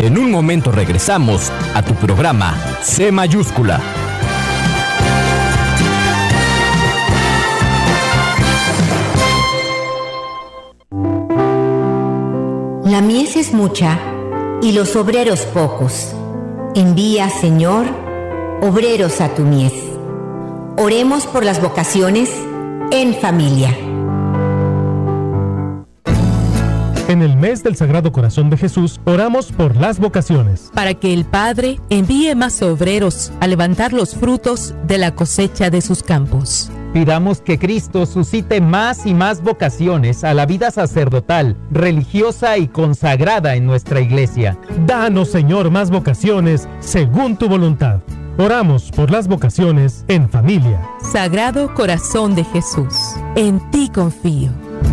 En un momento regresamos a tu programa C mayúscula. La mies es mucha y los obreros pocos. Envía, Señor, obreros a tu mies. Oremos por las vocaciones en familia. En el mes del Sagrado Corazón de Jesús, oramos por las vocaciones. Para que el Padre envíe más obreros a levantar los frutos de la cosecha de sus campos. Pidamos que Cristo suscite más y más vocaciones a la vida sacerdotal, religiosa y consagrada en nuestra Iglesia. Danos, Señor, más vocaciones según tu voluntad. Oramos por las vocaciones en familia. Sagrado Corazón de Jesús, en ti confío.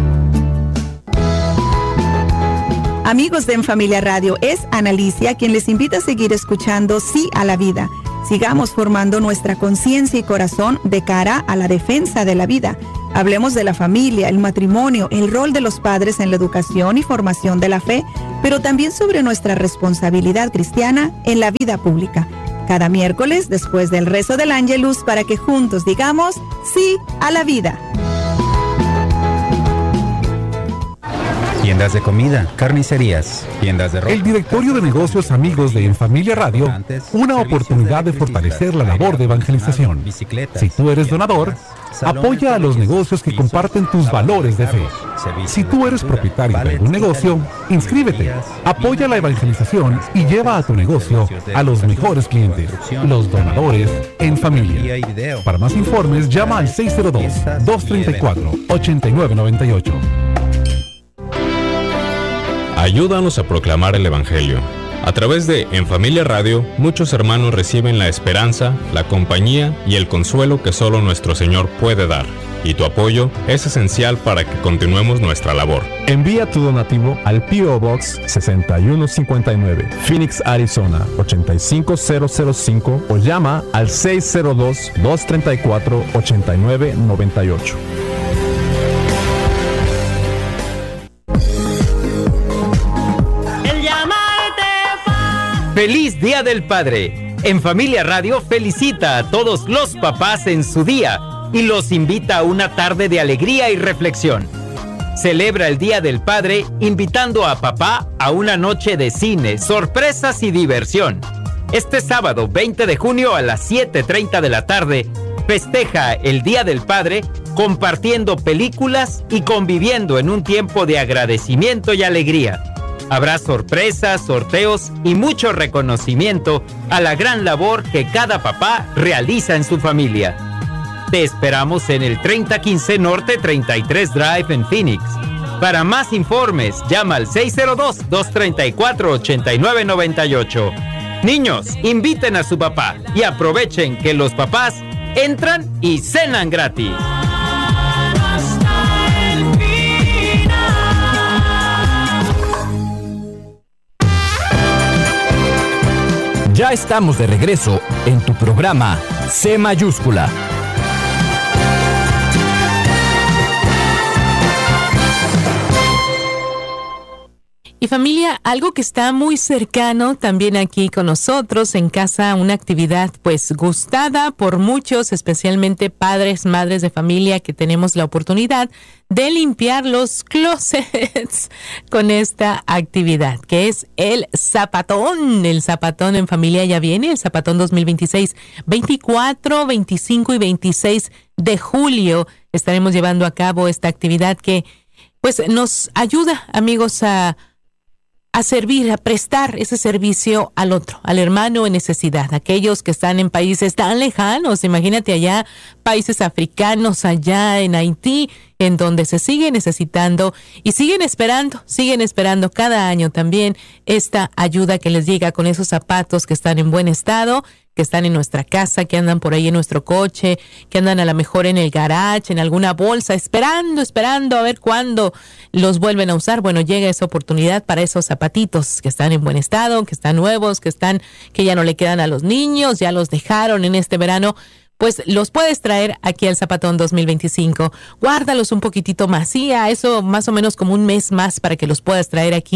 Amigos de En Familia Radio, es Ana Alicia quien les invita a seguir escuchando Sí a la Vida. Sigamos formando nuestra conciencia y corazón de cara a la defensa de la vida. Hablemos de la familia, el matrimonio, el rol de los padres en la educación y formación de la fe, pero también sobre nuestra responsabilidad cristiana en la vida pública. Cada miércoles, después del rezo del Ángelus, para que juntos digamos sí a la vida. Tiendas de comida, carnicerías, tiendas de ropa. El Directorio de Negocios Amigos de En Familia Radio, una oportunidad de fortalecer la labor de evangelización. Si tú eres donador, apoya a los negocios que comparten tus valores de fe. Si tú eres propietario de algún negocio, inscríbete, apoya la evangelización y lleva a tu negocio a los mejores clientes, los donadores en familia. Para más informes, llama al 602-234-8998. Ayúdanos a proclamar el Evangelio. A través de En Familia Radio, muchos hermanos reciben la esperanza, la compañía y el consuelo que solo nuestro Señor puede dar. Y tu apoyo es esencial para que continuemos nuestra labor. Envía tu donativo al P.O. Box 6159, Phoenix, Arizona 85005 o llama al 602-234-8998. ¡Feliz Día del Padre! En Familia Radio felicita a todos los papás en su día y los invita a una tarde de alegría y reflexión. Celebra el Día del Padre invitando a papá a una noche de cine, sorpresas y diversión. Este sábado 20 de junio a las 7:30 de la tarde, festeja el Día del Padre compartiendo películas y conviviendo en un tiempo de agradecimiento y alegría. Habrá sorpresas, sorteos y mucho reconocimiento a la gran labor que cada papá realiza en su familia. Te esperamos en el 3015 Norte 33 Drive en Phoenix. Para más informes, llama al 602-234-8998. Niños, inviten a su papá y aprovechen que los papás entran y cenan gratis. Ya estamos de regreso en tu programa C mayúscula. Y familia, algo que está muy cercano también aquí con nosotros en casa, una actividad pues gustada por muchos, especialmente padres, madres de familia, que tenemos la oportunidad de limpiar los closets con esta actividad, que es el zapatón. El zapatón en familia ya viene, el zapatón 2026, 24, 25 y 26 de julio estaremos llevando a cabo esta actividad que pues nos ayuda, amigos, a servir, a prestar ese servicio al otro, al hermano en necesidad, aquellos que están en países tan lejanos, imagínate allá, países africanos, allá en Haití, en donde se sigue necesitando y siguen esperando cada año también esta ayuda que les llega con esos zapatos que están en buen estado, que están en nuestra casa, que andan por ahí en nuestro coche, que andan a lo mejor en el garage, en alguna bolsa, esperando a ver cuándo los vuelven a usar. Bueno, llega esa oportunidad para esos zapatitos que están en buen estado, que están nuevos, que ya no le quedan a los niños, ya los dejaron en este verano. Pues los puedes traer aquí al Zapatón 2025. Guárdalos un poquitito más, sí, a eso más o menos como un mes más para que los puedas traer aquí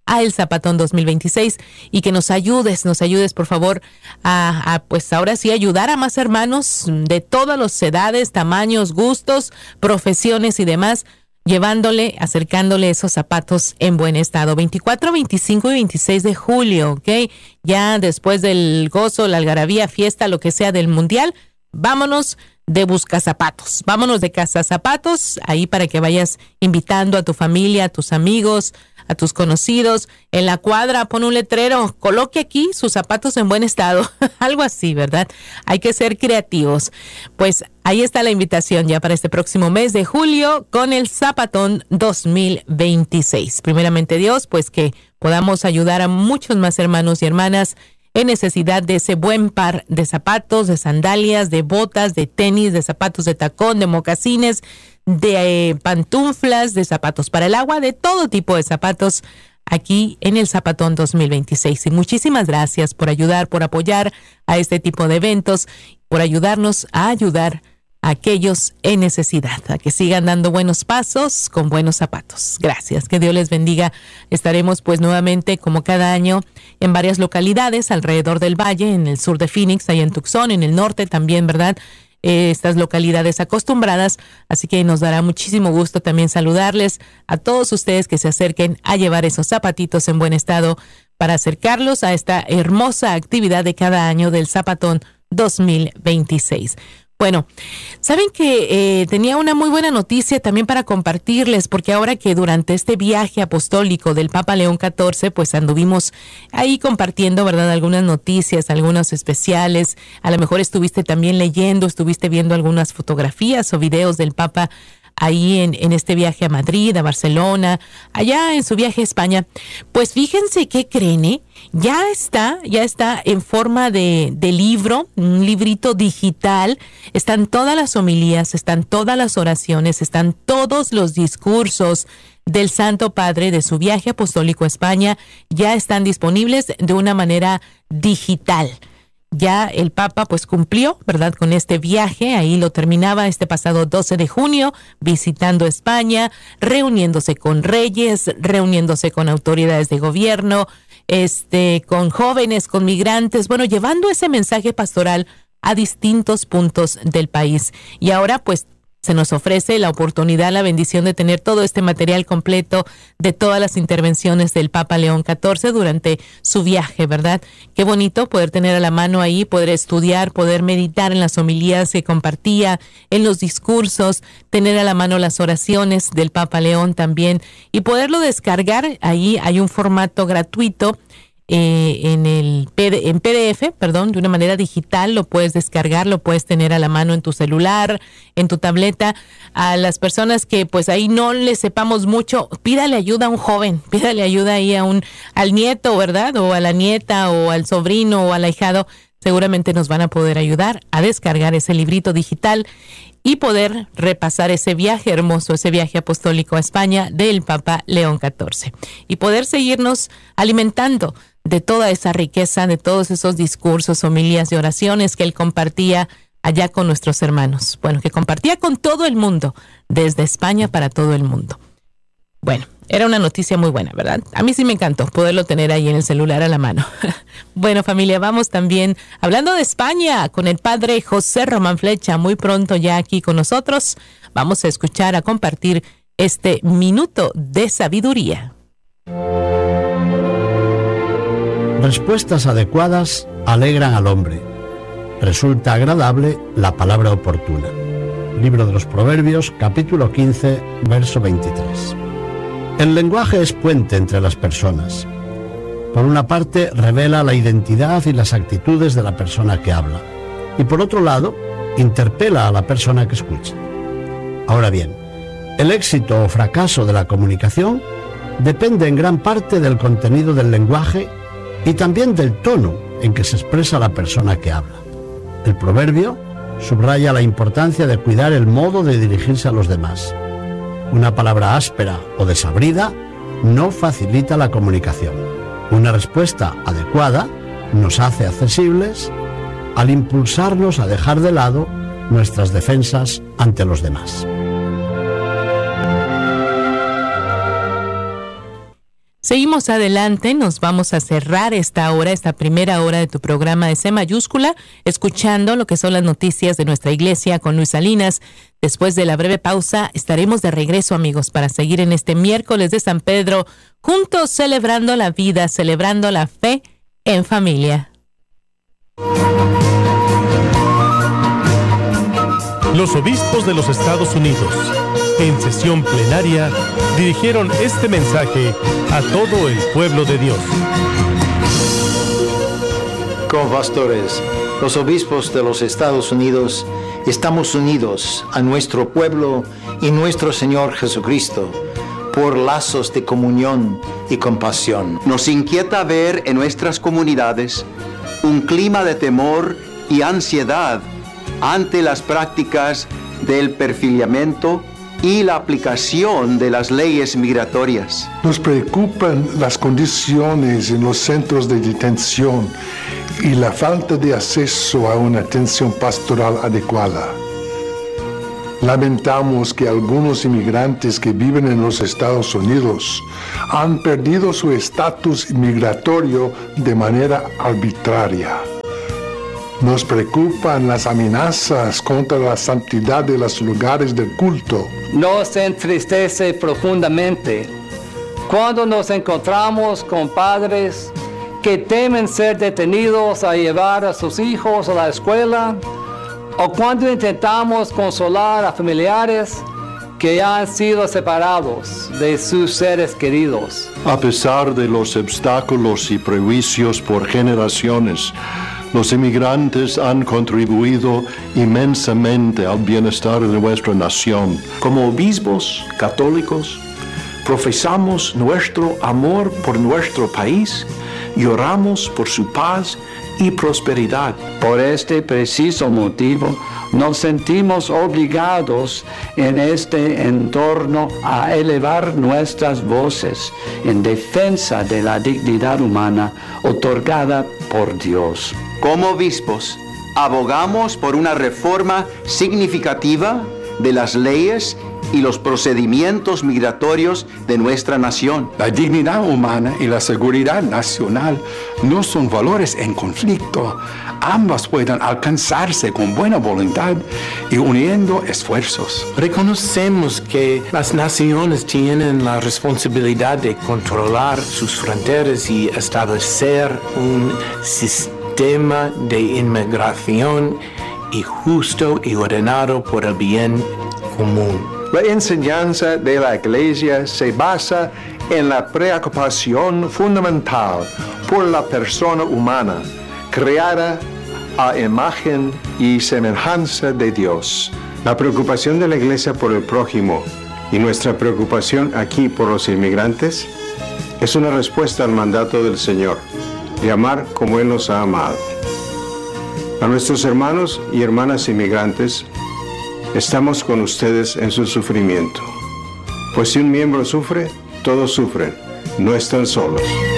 a el Zapatón 2026 y que nos ayudes por favor a pues ahora sí ayudar a más hermanos de todas las edades, tamaños, gustos, profesiones y demás, acercándole esos zapatos en buen estado. 24, 25 y 26 de julio, ¿ok? Ya después del gozo, la algarabía, fiesta, lo que sea del mundial, vámonos de buscazapatos, vámonos de cazazapatos, ahí para que vayas invitando a tu familia, a tus amigos, a tus conocidos. En la cuadra pon un letrero, coloque aquí sus zapatos en buen estado, algo así, ¿verdad? Hay que ser creativos. Pues ahí está la invitación ya para este próximo mes de julio con el Zapatón 2026. Primeramente Dios, pues que podamos ayudar a muchos más hermanos y hermanas en necesidad de ese buen par de zapatos, de sandalias, de botas, de tenis, de zapatos de tacón, de mocasines, de pantuflas, de zapatos para el agua, de todo tipo de zapatos aquí en el Zapatón 2026. Y muchísimas gracias por ayudar, por apoyar a este tipo de eventos, por ayudarnos a ayudar a aquellos en necesidad, a que sigan dando buenos pasos con buenos zapatos. Gracias, que Dios les bendiga. Estaremos pues nuevamente como cada año en varias localidades alrededor del valle, en el sur de Phoenix, ahí en Tucson, en el norte también, ¿verdad? Estas localidades acostumbradas, así que nos dará muchísimo gusto también saludarles a todos ustedes que se acerquen a llevar esos zapatitos en buen estado para acercarlos a esta hermosa actividad de cada año del Zapatón 2026. Bueno, saben que tenía una muy buena noticia también para compartirles, porque ahora que durante este viaje apostólico del Papa León XIV, pues anduvimos ahí compartiendo, ¿verdad? Algunas noticias, algunos especiales. A lo mejor estuviste también leyendo, estuviste viendo algunas fotografías o videos del Papa ahí en este viaje a Madrid, a Barcelona, allá en su viaje a España. Pues fíjense qué creen, ya está en forma de libro, un librito digital. Están todas las homilías, están todas las oraciones, están todos los discursos del Santo Padre de su viaje apostólico a España, ya están disponibles de una manera digital. Ya el Papa pues cumplió, ¿verdad?, con este viaje. Ahí lo terminaba este pasado 12 de junio, visitando España, reuniéndose con reyes, reuniéndose con autoridades de gobierno, con jóvenes, con migrantes, bueno, llevando ese mensaje pastoral a distintos puntos del país. Y ahora pues se nos ofrece la oportunidad, la bendición de tener todo este material completo de todas las intervenciones del Papa León XIV durante su viaje, ¿verdad? Qué bonito poder tener a la mano ahí, poder estudiar, poder meditar en las homilías que compartía, en los discursos, tener a la mano las oraciones del Papa León también y poderlo descargar. Ahí hay un formato gratuito en PDF, de una manera digital. Lo puedes descargar, lo puedes tener a la mano en tu celular, en tu tableta. A las personas que pues ahí no les sepamos mucho, pídale ayuda a un joven, pídale ayuda ahí al nieto, ¿verdad? O a la nieta, o al sobrino, o al ahijado. Seguramente nos van a poder ayudar a descargar ese librito digital y poder repasar ese viaje hermoso, ese viaje apostólico a España del Papa León XIV. Y poder seguirnos alimentando de toda esa riqueza, de todos esos discursos, homilías y oraciones que él compartía allá con nuestros hermanos. Bueno, que compartía con todo el mundo, desde España para todo el mundo. Bueno, era una noticia muy buena, ¿verdad? A mí sí me encantó poderlo tener ahí en el celular a la mano. Bueno, familia, vamos también hablando de España con el padre José Román Flecha, muy pronto ya aquí con nosotros. Vamos a escuchar, a compartir este minuto de sabiduría. Respuestas adecuadas alegran al hombre. Resulta agradable la palabra oportuna. Libro de los Proverbios, capítulo 15, verso 23. El lenguaje es puente entre las personas. Por una parte, revela la identidad y las actitudes de la persona que habla. Y por otro lado, interpela a la persona que escucha. Ahora bien, el éxito o fracaso de la comunicación depende en gran parte del contenido del lenguaje y también del tono en que se expresa la persona que habla. El proverbio subraya la importancia de cuidar el modo de dirigirse a los demás. Una palabra áspera o desabrida no facilita la comunicación. Una respuesta adecuada nos hace accesibles al impulsarnos a dejar de lado nuestras defensas ante los demás. Seguimos adelante, nos vamos a cerrar esta hora, esta primera hora de tu programa de C mayúscula, escuchando lo que son las noticias de nuestra iglesia con Luis Salinas. Después de la breve pausa, estaremos de regreso, amigos, para seguir en este miércoles de San Pedro, juntos celebrando la vida, celebrando la fe en familia. Los obispos de los Estados Unidos, en sesión plenaria, dirigieron este mensaje a todo el pueblo de Dios. Como pastores, los obispos de los Estados Unidos estamos unidos a nuestro pueblo y nuestro Señor Jesucristo por lazos de comunión y compasión. Nos inquieta ver en nuestras comunidades un clima de temor y ansiedad ante las prácticas del perfiliamiento y la aplicación de las leyes migratorias. Nos preocupan las condiciones en los centros de detención y la falta de acceso a una atención pastoral adecuada. Lamentamos que algunos inmigrantes que viven en los Estados Unidos han perdido su estatus migratorio de manera arbitraria. Nos preocupan las amenazas contra la santidad de los lugares del culto. Nos entristece profundamente cuando nos encontramos con padres que temen ser detenidos a llevar a sus hijos a la escuela, o cuando intentamos consolar a familiares que han sido separados de sus seres queridos. A pesar de los obstáculos y prejuicios por generaciones, los inmigrantes han contribuido inmensamente al bienestar de nuestra nación. Como obispos católicos, profesamos nuestro amor por nuestro país y oramos por su paz y prosperidad. Por este preciso motivo, nos sentimos obligados en este entorno a elevar nuestras voces en defensa de la dignidad humana otorgada por Dios. Como obispos, abogamos por una reforma significativa de las leyes y los procedimientos migratorios de nuestra nación. La dignidad humana y la seguridad nacional no son valores en conflicto. Ambas pueden alcanzarse con buena voluntad y uniendo esfuerzos. Reconocemos que las naciones tienen la responsabilidad de controlar sus fronteras y establecer un sistema de inmigración justo y ordenado por el bien común. La enseñanza de la Iglesia se basa en la preocupación fundamental por la persona humana, creada a imagen y semejanza de Dios. La preocupación de la Iglesia por el prójimo y nuestra preocupación aquí por los inmigrantes es una respuesta al mandato del Señor, de amar como Él nos ha amado. A nuestros hermanos y hermanas inmigrantes, estamos con ustedes en su sufrimiento. Pues si un miembro sufre, todos sufren, no están solos.